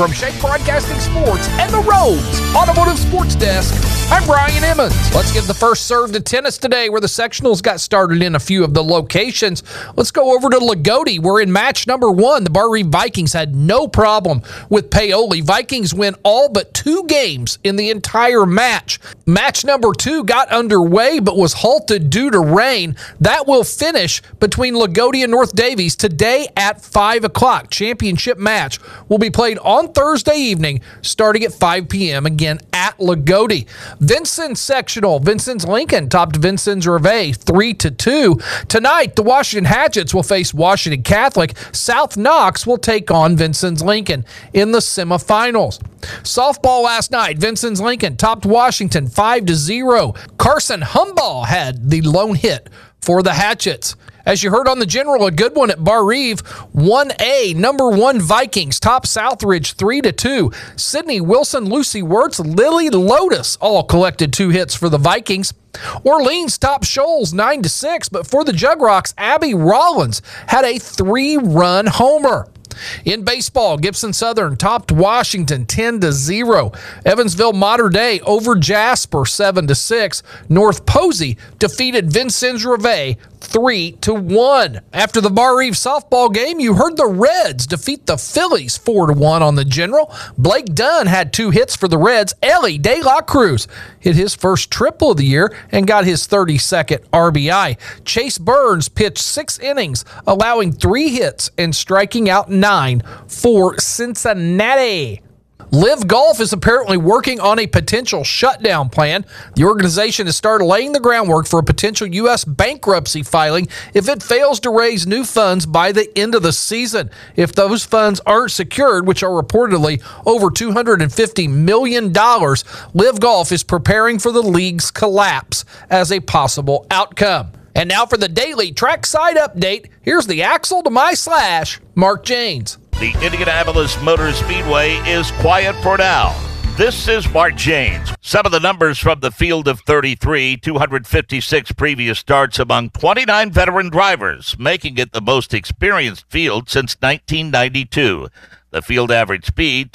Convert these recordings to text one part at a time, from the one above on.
From Shank Broadcasting Sports and the Rhodes Automotive Sports Desk, I'm Brian Emmons. Let's give the first serve to tennis today, where the sectionals got started in a few of the locations. Let's go over to Lagodi, where in match number 1, the Bar Reeve Vikings had no problem with Paoli. Vikings win all but 2 games in the entire match. Match number 2 got underway but was halted due to rain. That will finish between Lagodi and North Davies today at 5 o'clock. Championship match will be played on Thursday evening starting at 5 p.m. again at Lagodi. Vincennes sectional. Vincennes Lincoln topped Vincennes Reveille 3-2. Tonight, the Washington Hatchets will face Washington Catholic. South Knox will take on Vincennes Lincoln in the semifinals. Softball last night, Vincennes Lincoln topped Washington 5-0. Carson Humbaugh had the lone hit for the Hatchets. As you heard on the General, a good one at Bar Reeve. 1A, number 1 Vikings top Southridge 3-2. Sydney Wilson, Lucy Wirtz, Lily Lotus all collected 2 hits for the Vikings. Orleans top Shoals 9-6, but for the Jugrocks, Abby Rollins had a 3-run homer. In baseball, Gibson Southern topped Washington 10-0. Evansville Mater Dei over Jasper 7-6. North Posey defeated Vincennes Reveille 3-1. After the Bar Reeve softball game, you heard the Reds defeat the Phillies 4-1 on the General. Blake Dunn had 2 hits for the Reds. Ellie De La Cruz hit his first triple of the year and got his 32nd RBI. Chase Burns pitched 6 innings, allowing 3 hits and striking out 9 for Cincinnati. Live Golf is apparently working on a potential shutdown plan. The organization has started laying the groundwork for a potential U.S. bankruptcy filing if it fails to raise new funds by the end of the season. If those funds aren't secured, which are reportedly over $250 million, Live Golf is preparing for the league's collapse as a possible outcome. And now for the daily trackside update, here's the Axle to my Slash, Mark Janes. The Indianapolis Motor Speedway is quiet for now. This is Mark Janes. Some of the numbers from the field of 33, 256 previous starts among 29 veteran drivers, making it the most experienced field since 1992. The field average speed,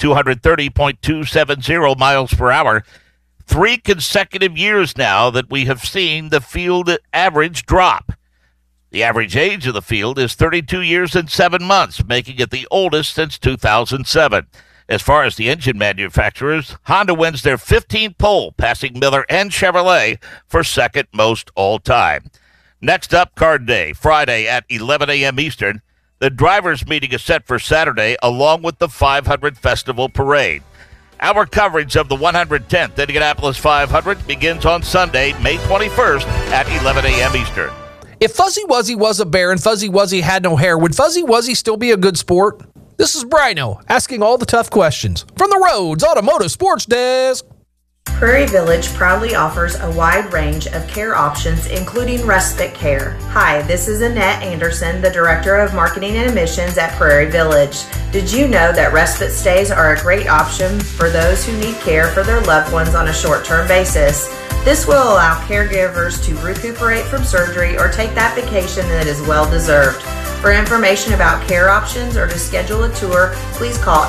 230.270 miles per hour. 3 consecutive years now that we have seen the field average drop. The average age of the field is 32 years and 7 months, making it the oldest since 2007. As far as the engine manufacturers, Honda wins their 15th pole, passing Miller and Chevrolet for second most all time. Next up, Card Day, Friday at 11 a.m. Eastern. The drivers' meeting is set for Saturday, along with the 500 Festival Parade. Our coverage of the 110th Indianapolis 500 begins on Sunday, May 21st at 11 a.m. Eastern. If Fuzzy Wuzzy was a bear and Fuzzy Wuzzy had no hair, would Fuzzy Wuzzy still be a good sport? This is Brino asking all the tough questions from the Rhodes Automotive Sports Desk. Prairie Village proudly offers a wide range of care options, including respite care. Hi, this is Annette Anderson, the Director of Marketing and Admissions at Prairie Village. Did you know that respite stays are a great option for those who need care for their loved ones on a short-term basis? This will allow caregivers to recuperate from surgery or take that vacation that is well deserved. For information about care options or to schedule a tour, please call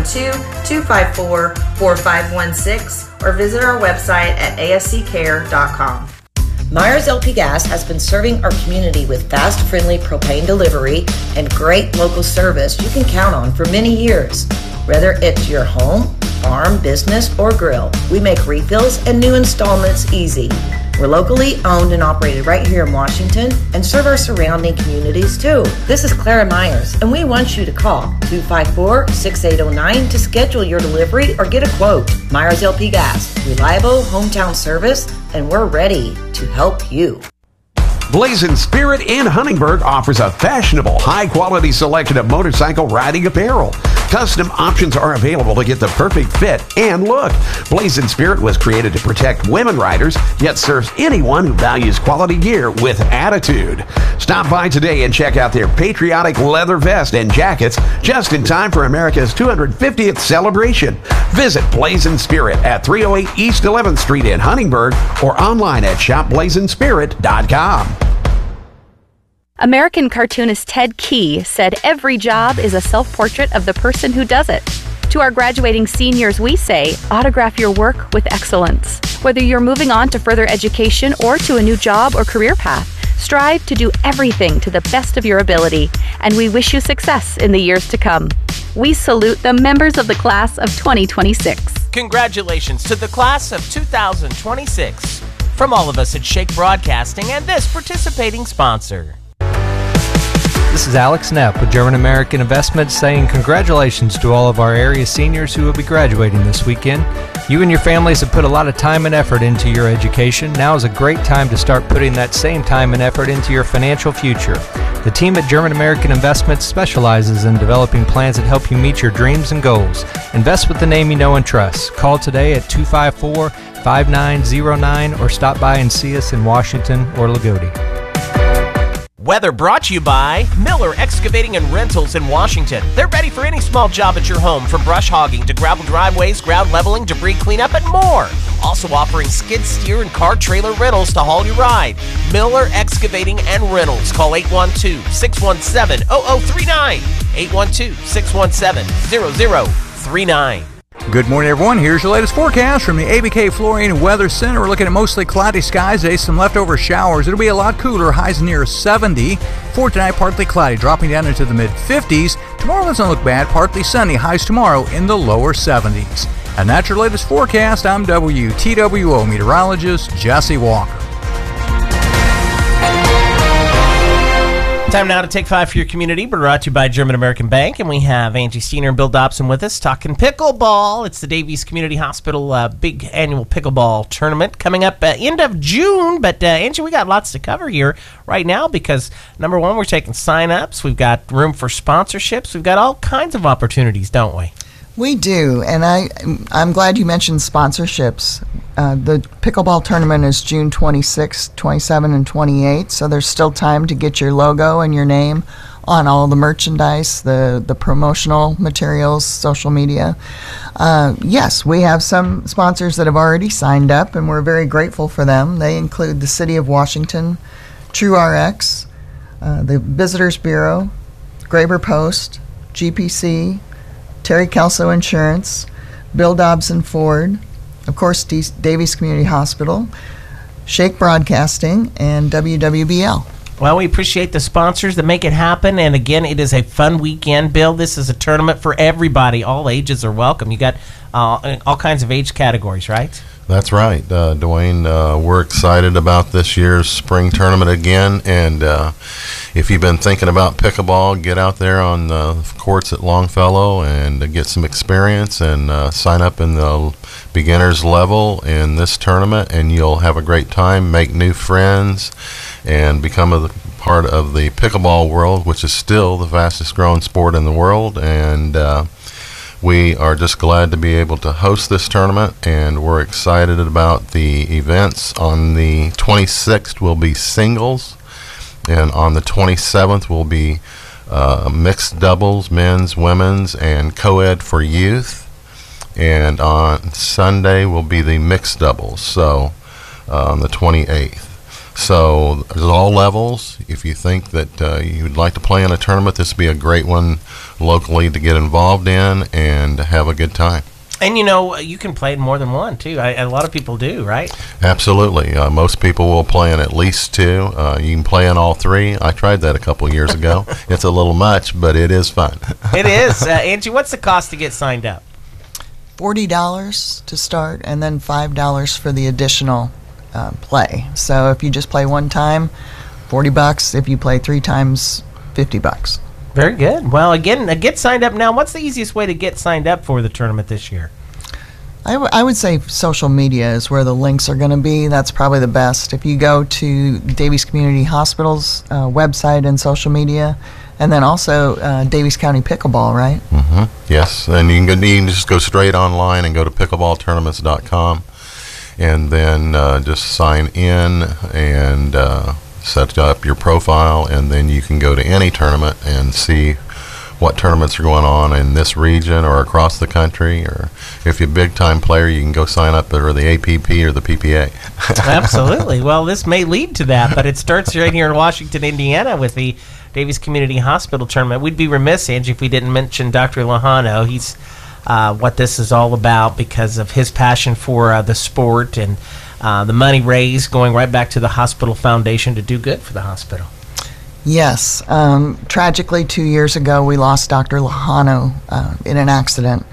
812-254-4516 or visit our website at asccare.com. Myers LP Gas has been serving our community with fast, friendly propane delivery and great local service you can count on for many years. Whether it's your home, farm, business, or grill, we make refills and new installments easy. We're locally owned and operated right here in Washington and serve our surrounding communities too. This is Clara Myers, and we want you to call 254-6809 to schedule your delivery or get a quote. Myers LP Gas, reliable hometown service, and we're ready to help you. Blazing Spirit in Huntingburg offers a fashionable, high-quality selection of motorcycle riding apparel. Custom options are available to get the perfect fit and look. Blazing Spirit was created to protect women riders, yet serves anyone who values quality gear with attitude. Stop by today and check out their patriotic leather vest and jackets just in time for America's 250th celebration. Visit Blazing Spirit at 308 East 11th Street in Huntingburg or online at shopblazingspirit.com. American cartoonist Ted Key said every job is a self-portrait of the person who does it. To our graduating seniors, we say, autograph your work with excellence. Whether you're moving on to further education or to a new job or career path, strive to do everything to the best of your ability, and we wish you success in the years to come. We salute the members of the class of 2026. Congratulations to the class of 2026. From all of us at Shake Broadcasting and this participating sponsor. This is Alex Knapp with German American Investments saying congratulations to all of our area seniors who will be graduating this weekend. You and your families have put a lot of time and effort into your education. Now is a great time to start putting that same time and effort into your financial future. The team at German American Investments specializes in developing plans that help you meet your dreams and goals. Invest with the name you know and trust. Call today at 254-5909 or stop by and see us in Washington or Lagodi. Weather brought to you by Miller Excavating and Rentals in Washington. They're ready for any small job at your home, from brush hogging to gravel driveways, ground leveling, debris cleanup, and more. Also offering skid steer and car trailer rentals to haul your ride. Miller Excavating and Rentals. Call 812-617-0039. 812-617-0039. Good morning, everyone. Here's your latest forecast from the ABK Flooring Weather Center. We're looking at mostly cloudy skies today, some leftover showers. It'll be a lot cooler, highs near 70. For tonight, partly cloudy, dropping down into the mid-50s. Tomorrow doesn't look bad, partly sunny, highs tomorrow in the lower 70s. And that's your latest forecast. I'm WTWO meteorologist Jesse Walker. Time now to take 5 for your community, brought to you by German American Bank, and we have Angie Steiner and Bill Dobson with us talking pickleball. It's the Davies Community Hospital big annual pickleball tournament coming up end of June. But Angie, we got lots to cover here right now because number one, we're taking sign-ups. We've got room for sponsorships. We've got all kinds of opportunities, don't we? We do, and I'm glad you mentioned sponsorships. The pickleball tournament is June 26, 27, and 28, so there's still time to get your logo and your name on all the merchandise, the promotional materials, social media. Yes, we have some sponsors that have already signed up, and we're very grateful for them. They include the City of Washington, TrueRx, the Visitors Bureau, Graber Post, GPC, Terry Kelso Insurance, Bill Dobson Ford, of course, Davies Community Hospital, Shake Broadcasting, and WWBL. Well, we appreciate the sponsors that make it happen. And again, it is a fun weekend, Bill. This is a tournament for everybody. All ages are welcome. You got all kinds of age categories, right? That's right, Dwayne. We're excited about this year's spring tournament again, and if you've been thinking about pickleball, get out there on the courts at Longfellow and get some experience and sign up in the beginners level in this tournament, and you'll have a great time, make new friends, and become a part of the pickleball world, which is still the fastest growing sport in the world. And we are just glad to be able to host this tournament, and we're excited about the events. On the 26th will be singles, and on the 27th will be mixed doubles, men's, women's, and co-ed for youth. And on Sunday will be the mixed doubles, so on the 28th. So there's all levels. If you think that you'd like to play in a tournament, this would be a great one locally to get involved in and have a good time. And you know, you can play in more than one, too. A lot of people do, right? Absolutely. Most people will play in at least two. You can play in all three. I tried that a couple of years ago. It's a little much, but it is fun. It is. Angie, what's the cost to get signed up? $40 to start, and then $5 for the additional play. So if you just play one time, $40. If you play 3 times, $50. Very good. Well, again, get signed up now. What's the easiest way to get signed up for the tournament this year? I would say social media is where the links are going to be. That's probably the best. If you go to Davies Community Hospital's website and social media, and then also Davies County Pickleball, right? Mm-hmm. Yes, and you can just go straight online and go to pickleballtournaments.com, and then just sign in and set up your profile, and then you can go to any tournament and see what tournaments are going on in this region or across the country. Or if you're a big-time player, you can go sign up for the APP or the PPA. Absolutely. Well, this may lead to that, but it starts right here in Washington, Indiana with the Davies Community Hospital Tournament. We'd be remiss, Angie, if we didn't mention Dr. Lojano. He's what this is all about because of his passion for the sport and the money raised going right back to the hospital foundation to do good for the hospital. Yes. Tragically, 2 years ago, we lost Dr. Lejano in an accident.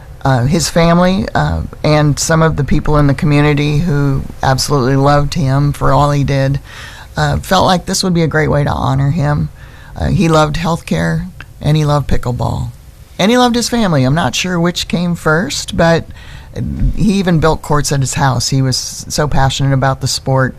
His family and some of the people in the community who absolutely loved him for all he did felt like this would be a great way to honor him. He loved healthcare, and he loved pickleball. And he loved his family. I'm not sure which came first, but he even built courts at his house. He was so passionate about the sport.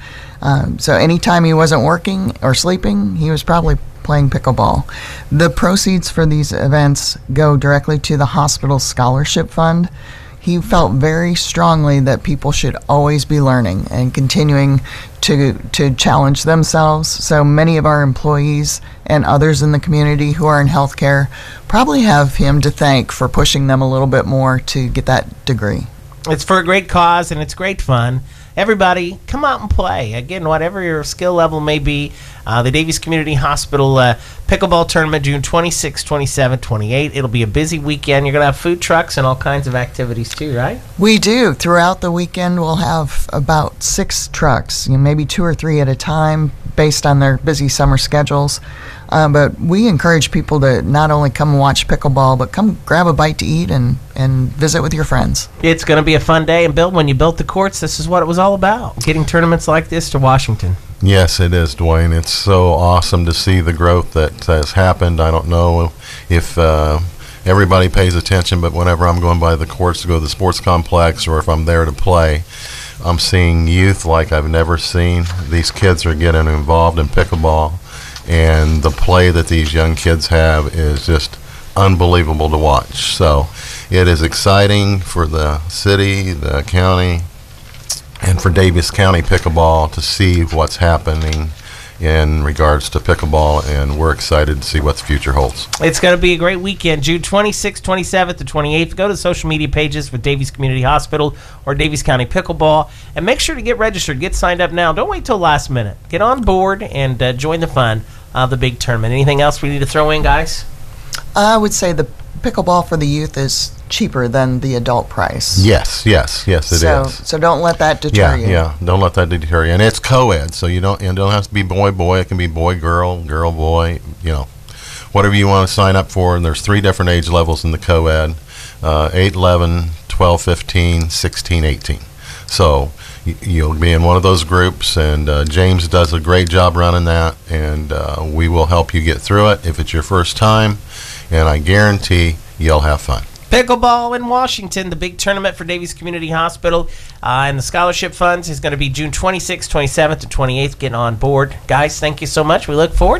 So anytime he wasn't working or sleeping, he was probably playing pickleball. The proceeds for these events go directly to the hospital scholarship fund. He felt very strongly that people should always be learning and continuing to challenge themselves. So many of our employees and others in the community who are in healthcare probably have him to thank for pushing them a little bit more to get that degree. It's for a great cause, and it's great fun. Everybody, come out and play. Again, whatever your skill level may be, the Davies Community Hospital Pickleball Tournament, June 26, 27, 28. It'll be a busy weekend. You're going to have food trucks and all kinds of activities too, right? We do. Throughout the weekend, we'll have about 6 trucks, maybe 2 or 3 at a time, based on their busy summer schedules. But we encourage people to not only come and watch pickleball, but come grab a bite to eat and visit with your friends. It's going to be a fun day. And Bill, when you built the courts, this is what it was all about, getting tournaments like this to Washington. Yes, it is, Dwayne. It's so awesome to see the growth that has happened. I don't know if everybody pays attention, but whenever I'm going by the courts to go to the sports complex or if I'm there to play, I'm seeing youth like I've never seen. These kids are getting involved in pickleball, and the play that these young kids have is just unbelievable to watch. So it is exciting for the city, the county, and for Daviess County Pickleball to see what's happening in regards to pickleball, and we're excited to see what the future holds. It's going to be a great weekend, June 26th, 27th, and 28th. Go to the social media pages for Davies Community Hospital or Daviess County Pickleball, and make sure to get registered. Get signed up now. Don't wait till last minute. Get on board and join the fun of the big tournament. Anything else we need to throw in, guys? I would say the pickleball for the youth is cheaper than the adult price. Yes, it is. So don't let that deter you. Yeah, don't let that deter you. And it's co-ed, so you don't have to be boy. It can be boy, girl, boy, whatever you want to sign up for. And there's 3 different age levels in the co-ed, 8, 11, 12, 15, 16, 18. So you'll be in one of those groups, and James does a great job running that, and we will help you get through it if it's your first time, and I guarantee you'll have fun. Pickleball in Washington, the big tournament for Davies Community Hospital, and the scholarship funds is going to be June 26th, 27th, and 28th. Get on board. Guys, thank you so much. We look forward